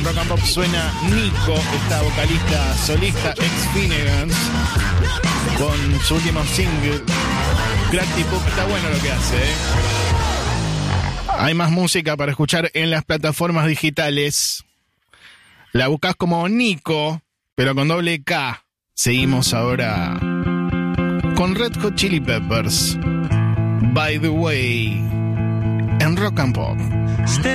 en Rock and Pop suena Nico, esta vocalista solista ex Finnegans, con su último single, Gratis Pop. Está bueno lo que hace, ¿eh? Hay más música para escuchar en las plataformas digitales. La buscas como Nico, pero con doble K. Seguimos ahora con Red Hot Chili Peppers, By the Way, en Rock and Pop.